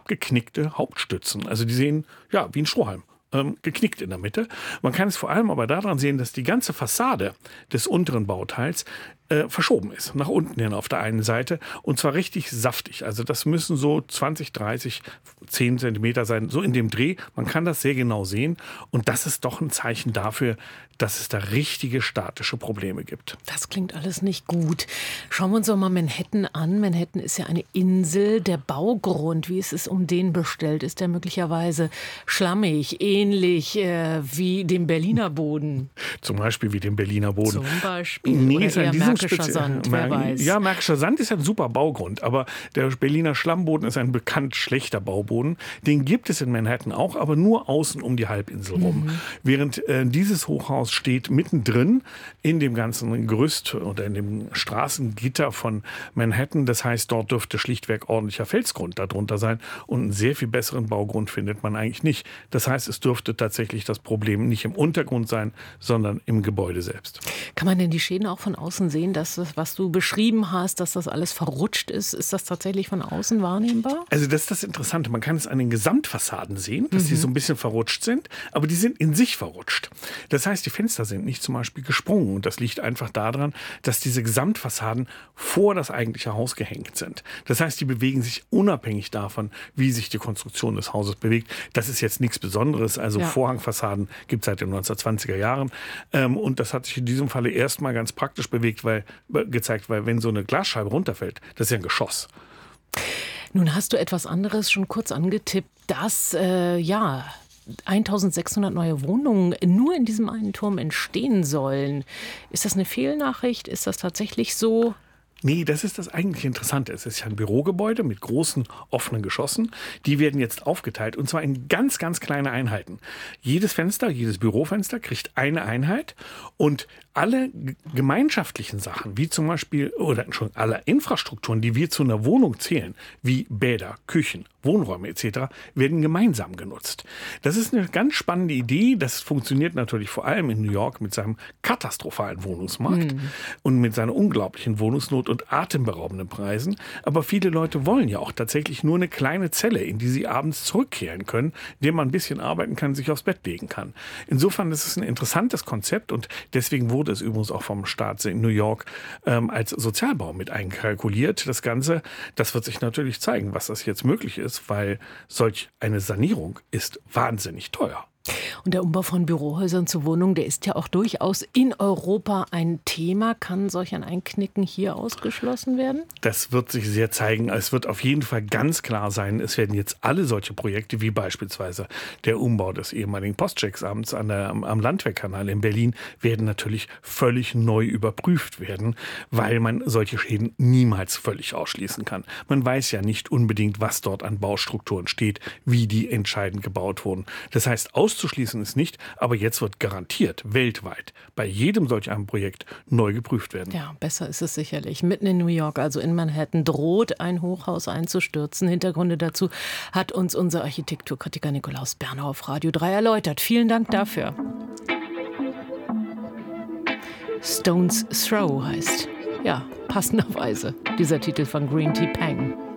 abgeknickte Hauptstützen. Also die sehen wie ein Strohhalm. Geknickt in der Mitte. Man kann es vor allem aber daran sehen, dass die ganze Fassade des unteren Bauteils verschoben ist, nach unten hin auf der einen Seite und zwar richtig saftig. Also das müssen so 20, 30, 10 Zentimeter sein, so in dem Dreh. Man kann das sehr genau sehen und das ist doch ein Zeichen dafür, dass es da richtige statische Probleme gibt. Das klingt alles nicht gut. Schauen wir uns doch mal Manhattan an. Manhattan ist ja eine Insel. Der Baugrund, wie ist es um den bestellt? Ist der möglicherweise schlammig, ähnlich wie dem Berliner Boden? Zum Beispiel wie dem Berliner Boden. Zum Beispiel. Nee, oder ist in eher diesem Märkischer Sand, wer weiß. Ja, Märkischer Sand ist ein super Baugrund, aber der Berliner Schlammboden ist ein bekannt schlechter Bauboden. Den gibt es in Manhattan auch, aber nur außen um die Halbinsel rum. Während dieses Hochhaus steht mittendrin in dem ganzen Gerüst oder in dem Straßengitter von Manhattan. Das heißt, dort dürfte schlichtweg ordentlicher Felsgrund darunter sein und einen sehr viel besseren Baugrund findet man eigentlich nicht. Das heißt, es dürfte tatsächlich das Problem nicht im Untergrund sein, sondern im Gebäude selbst. Kann man denn die Schäden auch von außen sehen, dass das, was du beschrieben hast, dass das alles verrutscht ist? Ist das tatsächlich von außen wahrnehmbar? Also das ist das Interessante. Man kann es an den Gesamtfassaden sehen, dass die so ein bisschen verrutscht sind, aber die sind in sich verrutscht. Das heißt, die Fenster sind nicht zum Beispiel gesprungen und das liegt einfach daran, dass diese Gesamtfassaden vor das eigentliche Haus gehängt sind. Das heißt, die bewegen sich unabhängig davon, wie sich die Konstruktion des Hauses bewegt. Das ist jetzt nichts Besonderes. Also Vorhangfassaden gibt es seit den 1920er Jahren und das hat sich in diesem Falle erstmal ganz praktisch gezeigt, weil wenn so eine Glasscheibe runterfällt, das ist ja ein Geschoss. Nun hast du etwas anderes schon kurz angetippt, dass 1600 neue Wohnungen nur in diesem einen Turm entstehen sollen. Ist das eine Fehlnachricht? Ist das tatsächlich so? Nee, das ist das eigentlich Interessante. Es ist ja ein Bürogebäude mit großen offenen Geschossen. Die werden jetzt aufgeteilt und zwar in ganz, ganz kleine Einheiten. Jedes Bürofenster kriegt eine Einheit und alle gemeinschaftlichen Sachen, wie zum Beispiel, alle Infrastrukturen, die wir zu einer Wohnung zählen, wie Bäder, Küchen, Wohnräume etc., werden gemeinsam genutzt. Das ist eine ganz spannende Idee. Das funktioniert natürlich vor allem in New York mit seinem katastrophalen Wohnungsmarkt und mit seiner unglaublichen Wohnungsnot und atemberaubenden Preisen. Aber viele Leute wollen ja auch tatsächlich nur eine kleine Zelle, in die sie abends zurückkehren können, in der man ein bisschen arbeiten kann, sich aufs Bett legen kann. Insofern ist es ein interessantes Konzept und deswegen wurde es übrigens auch vom Staat in New York als Sozialbau mit einkalkuliert. Das Ganze, das wird sich natürlich zeigen, was das jetzt möglich ist, weil solch eine Sanierung ist wahnsinnig teuer. Und der Umbau von Bürohäusern zu Wohnungen, der ist ja auch durchaus in Europa ein Thema. Kann solch ein Einknicken hier ausgeschlossen werden? Das wird sich sehr zeigen. Es wird auf jeden Fall ganz klar sein, es werden jetzt alle solche Projekte, wie beispielsweise der Umbau des ehemaligen Postchecksamts am Landwehrkanal in Berlin, werden natürlich völlig neu überprüft werden, weil man solche Schäden niemals völlig ausschließen kann. Man weiß ja nicht unbedingt, was dort an Baustrukturen steht, wie die entscheidend gebaut wurden. Das heißt, auszuschließen ist nicht, aber jetzt wird garantiert weltweit bei jedem solch einem Projekt neu geprüft werden. Ja, besser ist es sicherlich. Mitten in New York, also in Manhattan, droht ein Hochhaus einzustürzen. Hintergründe dazu hat uns unser Architekturkritiker Nikolaus Bernau auf Radio 3 erläutert. Vielen Dank dafür. Stone's Throw heißt, passenderweise, dieser Titel von Green Tea Pang.